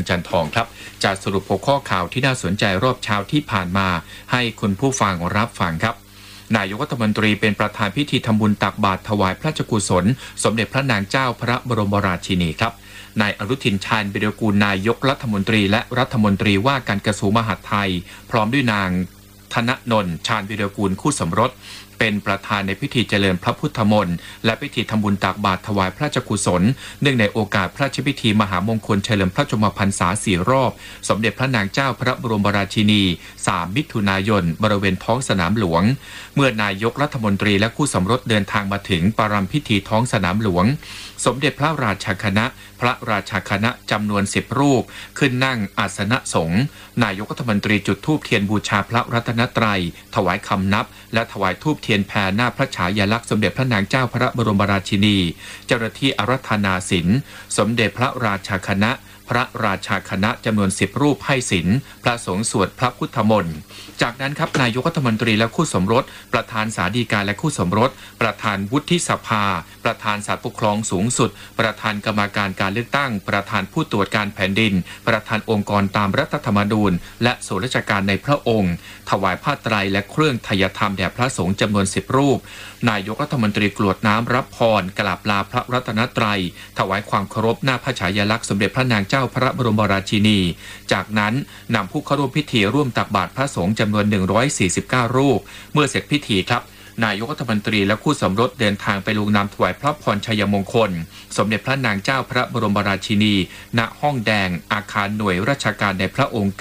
ษ์จันทองครับจะสรุปหัวข้อข่าวที่น่าสนใจรอบเช้าที่ผ่านมาให้คุณผู้ฟังรับฟังครับนายกรัฐมนตรีเป็นประธานพิธีทำบุญตักบาตรถวายพระราชกุศลสมเด็จพระนางเจ้าพระบรมราชินีครับนายอนุทินชาญวิรากูลนายกรัฐมนตรีและรัฐมนตรีว่าการกระทรวงมหาดไทยพร้อมด้วยนางธนนนท์ชาญวิรากูลคู่สมรสเป็นประธานในพิธีเจริญพระพุทธมนต์และพิธีทำบุญตักบาตรถวายพระราชกุศลเนื่องในโอกาสพระราชพิธีมหามงคลเฉลิมพระชนมพรรษา4 รอบสมเด็จพระนางเจ้าพระบรมราชินี3 มิถุนายนบริเวณท้องสนามหลวงเมื่อนายกรัฐมนตรีและคู่สมรสเดินทางมาถึงปรำพิธีท้องสนามหลวงสมเด็จพระราชาคณะพระราชาคณะจำนวน10 รูปขึ้นนั่งอาสนะสงฆ์นายกรัฐมนตรีจุดธูปเทียนบูชาพระรัตนตรัยถวายคำนับและถวายธูปเทียนแผ่หน้าพระฉายาลักษณ์สมเด็จพระนางเจ้าพระบรมราชินีเจ้าหน้าที่อารัธนาศีลสมเด็จพระราชาคณะพระราชาคณะจำนวน10 รูปให้ศีลพระสงฆ์สวดพระพุทธมนต์จากนั้นครับนายกรัฐมนตรีและคู่สมรสประธานศาลฎีกาและคู่สมรสประธานวุฒิสภาประธานศาลปกครองสูงสุดประธานกรรมาการการเลือกตั้งประธานผู้ตรวจการแผ่นดินประธานองค์กรตามรัฐธรรมนูญและส่วนราชการในพระองค์ถวายผ้าไตรและเครื่องไทยธรรมแด่พระสงฆ์จำนวน10 รูปนายกรัฐมนตรีกรวดน้ำรับพรกราบลาพระรัตนตรัยถวายความเคารพหน้าพระฉายาลักษณ์สมเด็จพระนางเจ้าพระบรมราชินีจากนั้นนำผู้เข้าร่วมพิธีร่วมตักบาตรพระสงฆ์จำนวน149 รูปเมื่อเสร็จพิธีครับนายกรัฐมนตรีและคู่สมรสเดินทางไปลงนามถวายพระพรชัยมงคลสมเด็จพระนางเจ้าพระบรมราชินีณห้องแดงอาคารหน่วยราชการในพระองค์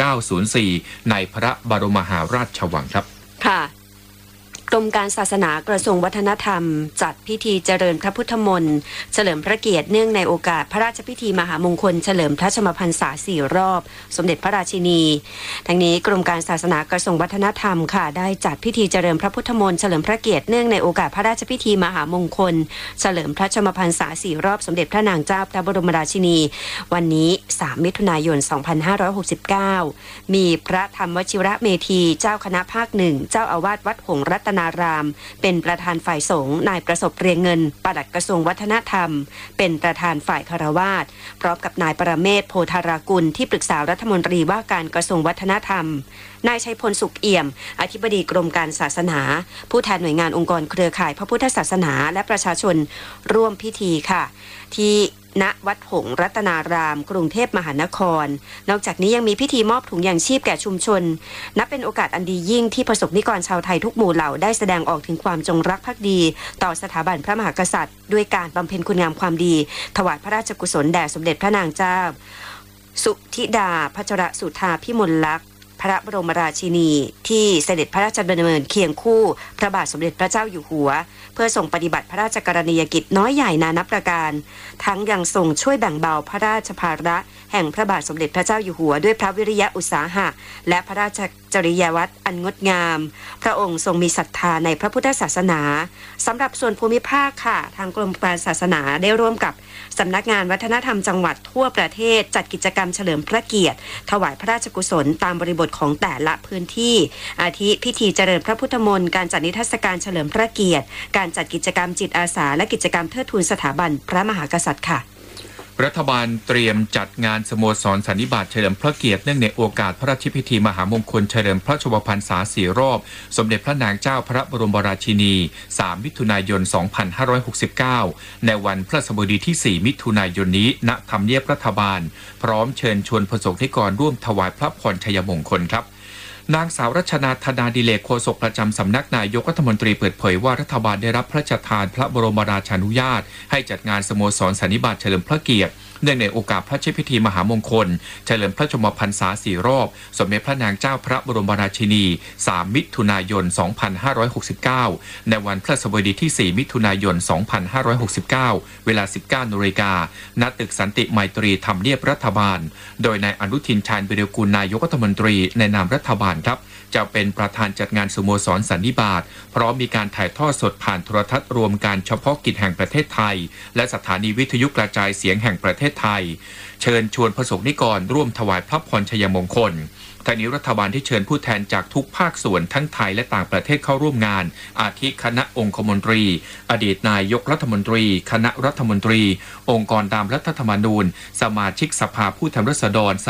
904ในพระบรมมหาราชวังครับค่ะกรมการศาสนากระทรวงวัฒนธรรมจัดพิธีเจริญพระพุทธมนต์เฉลิมพระเกียรติเนื่องในโอกาสพระราชพิธีมหามงคลเฉลิมพระชนมพรรษา4 รอบสมเด็จพระราชินีทั้งนี้กรมการศาสนากระทรวงวัฒนธรรมค่ะได้จัดพิธีเจริญพระพุทธมนต์เฉลิมพระเกียรติเนื่องในโอกาสพระราชพิธีมหามงคลเฉลิมพระชนมพรรษา4 รอบสมเด็จพระนางเจ้าพระบรมราชินีวันนี้3 มิถุนายน 2569มีพระธรรมวชิระเมธีเจ้าคณะภาค1เจ้าอาวาสวัดหงส์รัตนารามเป็นประธานฝ่ายสงฆ์นายประสบเรียงเงินปลัดกระทรวงวัฒนธรรมเป็นประธานฝ่ายคฤหัสถ์พร้อมกับนายปรเมศ โพธารากุลที่ปรึกษารัฐมนตรีว่าการกระทรวงวัฒนธรรมนายชัยพลสุขเอี่ยมอธิบดีกรมการศาสนาผู้แทนหน่วยงานองค์กรเครือข่ายพระพุทธศาสนาและประชาชนร่วมพิธีค่ะที่ณวัดหงส์รัตนารามกรุงเทพมหานครนอกจากนี้ยังมีพิธีมอบถุงยางชีพแก่ชุมชนนับเป็นโอกาสอันดียิ่งที่ประสบนิกรชาวไทยทุกหมู่เหล่าได้แสดงออกถึงความจงรักภักดีต่อสถาบันพระมหากษัตริย์ด้วยการบำเพ็ญคุณงามความดีถวายพระราชกุศลแด่สมเด็จพระนางเจ้าสุธิดาพัชรสุธาพิมลลักษณ์พระบรมราชินีที่เสด็จพระราชดำเนินเคียงคู่พระบาทสมเด็จพระเจ้าอยู่หัวเพื่อทรงปฏิบัติพระราชกรณียกิจน้อยใหญ่นานับประการทั้งยังทรงช่วยแบ่งเบาพระราชภาระแห่งพระบาทสมเด็จพระเจ้าอยู่หัวด้วยพระวิริยะอุตสาหะและพระราชจริยวัตรอันงดงามพระองค์ทรงมีศรัทธาในพระพุทธศาสนาสำหรับส่วนภูมิภาคค่ะทางกรมการศาสนาได้ร่วมกับสำนักงานวัฒนธรรมจังหวัดทั่วประเทศจัดกิจกรรมเฉลิมพระเกียรติถวายพระราชกุศลตามบริบทของแต่ละพื้นที่อาทิพิธีเจริญพระพุทธมนต์การจัดนิทรรศการเฉลิมพระเกียรติการจัดกิจกรรมจิตอาสาและกิจกรรมเทิดทูนสถาบันพระมหากษัตริย์ค่ะรัฐบาลเตรียมจัดงานสโมสรสันนิบาตเฉลิมพระเกียรติเนื่องในโอกาสพระราชพิธีมหามงคลเฉลิมพระชนมพรรษา4 รอบสมเด็จพระนางเจ้าพระบรมราชินี3 มิถุนายน 2569ในวันพฤหัสบดีที่ 4 มิถุนายนนี้ณทำเนียบรัฐบาลพร้อมเชิญชวนประสบนิกรร่วมถวายพระพรชัยมงคลครับนางสาวรัชนาธนาดิเลกโฆษกประจำสำนักนายกรัฐมนตรีเปิดเผยว่ารัฐบาลได้รับพระราชทานพระบรมราชานุญาตให้จัดงานสโมสรสันนิบาตเฉลิมพระเกียรติเนื่องในโอกาสพระราชพิธีมหามงคลเฉลิมพระชนมพรรษา4 รอบสมเด็จพระนางเจ้าพระบรมราชินี3 มิถุนายน 2569ในวันพฤหัสบดีที่ 4 มิถุนายน 2569เวลา 19 น.ณตึกสันติไมตรีทำเนียบรัฐบาลโดยนายอนุทินชาญวิรากูลนายกรัฐมนตรีในนามรัฐบาลครับจะเป็นประธานจัดงานสโมสรสันนิบาตพร้อมมีการถ่ายทอดสดผ่านโทรทัศน์รวมการเฉพาะกิจแห่งประเทศไทยและสถานีวิทยุกระจายเสียงแห่งประเทศไทยเชิญชวนประสบนิกรร่วมถวายพระพรชัยมงคล ทางนี้รัฐบาลที่เชิญผู้แทนจากทุกภาคส่วนทั้งไทยและต่างประเทศเข้าร่วมงานอาทิคณะองคมนตรีอดีตนายกรัฐมนตรีคณะรัฐมนตรีองค์กรตามรัฐธรรมนูญสมาชิกสภาผู้แทนราษฎรส